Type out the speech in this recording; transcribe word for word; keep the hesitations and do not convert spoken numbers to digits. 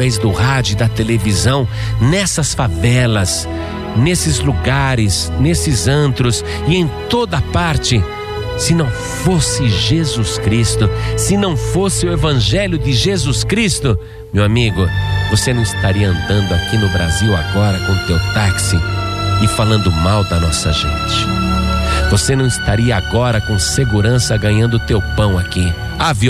através do rádio e da televisão, nessas favelas, nesses lugares, nesses antros e em toda parte, se não fosse Jesus Cristo, se não fosse o Evangelho de Jesus Cristo, meu amigo, você não estaria andando aqui no Brasil agora com teu táxi e falando mal da nossa gente. Você não estaria agora com segurança ganhando teu pão aqui. A